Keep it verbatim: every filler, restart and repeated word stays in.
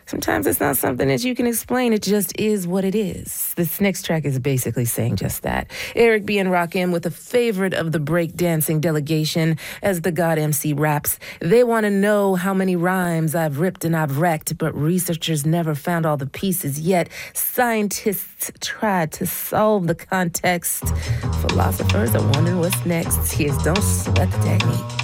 Sometimes it's not something that you can explain. It just is what it is. This next track is basically saying just that. Eric B. and Rakim with a favorite of the breakdancing delegation as the God M C raps. They want to know how many rhymes I've ripped and I've wrecked, but researchers never found all the pieces yet. Scientists tried to solve the context. Philosophers are wondering what's next. Here's Don't Sweat the Technique.